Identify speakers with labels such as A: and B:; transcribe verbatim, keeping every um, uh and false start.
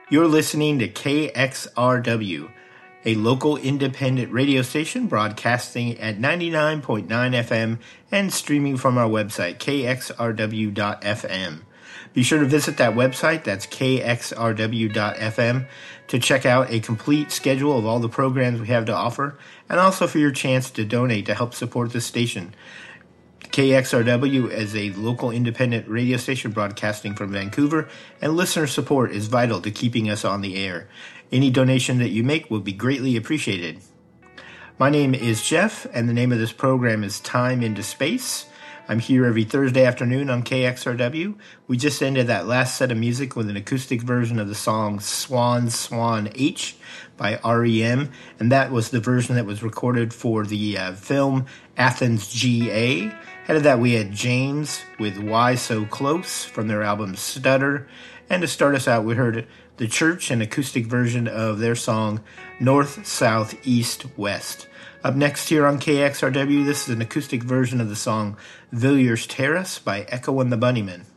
A: You're listening to K X R W, a local independent radio station broadcasting at ninety-nine point nine F M and streaming from our website, K X R W dot F M. Be sure to visit that website, that's K X R W dot F M, to check out a complete schedule of all the programs we have to offer, and also for your chance to donate to help support the station. K X R W is a local independent radio station broadcasting from Vancouver, and listener support is vital to keeping us on the air. Any donation that you make will be greatly appreciated. My name is Jeff, and the name of this program is Time into Space. I'm here every Thursday afternoon on K X R W. We just ended that last set of music with an acoustic version of the song Swan Swan H by R E M, and that was the version that was recorded for the uh, film Athens G A. Ahead of that, we had James with Why So Close from their album Stutter. And to start us out, we heard The Church, an acoustic version of their song North, South, East, West. Up next here on K X R W, this is an acoustic version of the song Villiers Terrace by Echo and the Bunnymen.